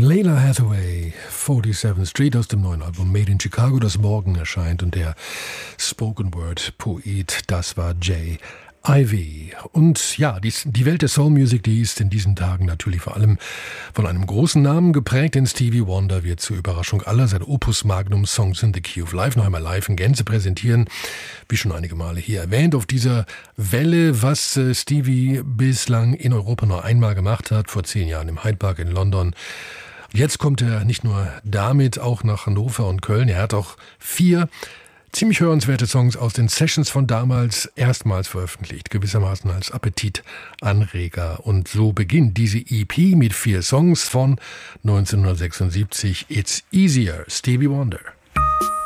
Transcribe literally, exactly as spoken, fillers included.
Lalah Hathaway, forty-seventh Street aus dem neuen Album Made in Chicago, das morgen erscheint. Und der Spoken-Word-Poet, das war Jay Ivy. Und ja, die, die Welt der Soul-Music, die ist in diesen Tagen natürlich vor allem von einem großen Namen geprägt, denn Stevie Wonder wird zur Überraschung aller sein Opus Magnum Songs in the Key of Life noch einmal live in Gänze präsentieren. Wie schon einige Male hier erwähnt, auf dieser Welle, was äh, Stevie bislang in Europa nur einmal gemacht hat, vor zehn Jahren im Hyde Park in London. Jetzt kommt er nicht nur damit auch nach Hannover und Köln, er hat auch vier ziemlich hörenswerte Songs aus den Sessions von damals erstmals veröffentlicht, gewissermaßen als Appetitanreger. Und so beginnt diese E P mit vier Songs von neunzehnhundertsechsundsiebzig. It's Easier, Stevie Wonder.